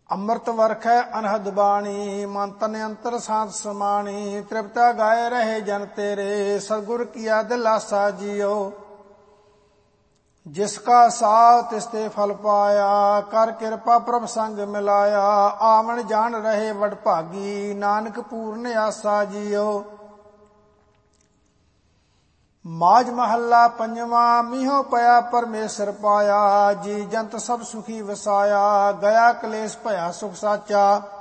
ਅੰਮ੍ਰਿਤ ਵਰਖੈ ਅਨਹਦ ਬਾਣੀ, ਮਨ ਤਨ ਅੰਤਰ ਸਾਧ ਸਮਾਣੀ। ਤ੍ਰਿਪਤਾ ਗਾਏ ਰਹੇ ਜਨ ਤੇਰੇ, ਸਤਿਗੁਰ ਕੀਆ ਦਿਲ ਆਸਾ ਜੀਓ। ਜਿਸ ਕਾ ਸਾਹ ਤਿਸ ਤੇ ਫਲ ਪਾਇਆ, ਕਰ ਕਿਰਪਾ ਪ੍ਰਭ ਸੰਗ ਮਿਲਾਇਆ। ਆਵਣ ਜਾਣ ਰਹੇ ਵਡ ਭਾਗੀ, ਨਾਨਕ ਪੂਰਨ ਆਸਾ ਜੀਓ। ਮਾਝ ਮਹੱਲਾ ਪੰਜਵਾਂ। ਮੀਹੋ ਪਿਆ ਪਰਮੇਸ਼ਰ ਪਾਇਆ, ਜੀ ਜੰਤ ਸਭ ਸੁਖੀ ਵਸਾਇਆ। ਗਿਆ ਕਲੇਸ਼ ਭਇਆ ਸੁਖ ਸਾਚਾ,